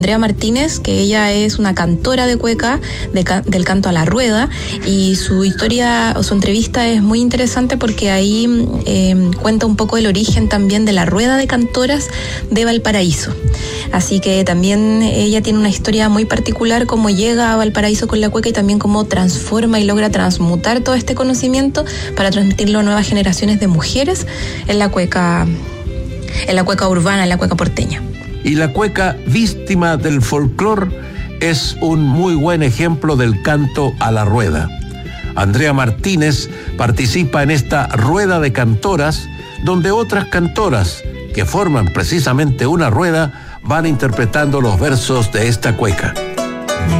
Andrea Martínez, que ella es una cantora de cueca, del canto a la rueda, y su historia o su entrevista es muy interesante porque ahí cuenta un poco el origen también de la rueda de cantoras de Valparaíso. Así que también ella tiene una historia muy particular, cómo llega a Valparaíso con la cueca y también cómo transforma y logra transmutar todo este conocimiento para transmitirlo a nuevas generaciones de mujeres en la cueca urbana, en la cueca porteña. Y la cueca, víctima del folclore, es un muy buen ejemplo del canto a la rueda. Andrea Martínez participa en esta rueda de cantoras, donde otras cantoras, que forman precisamente una rueda, van interpretando los versos de esta cueca.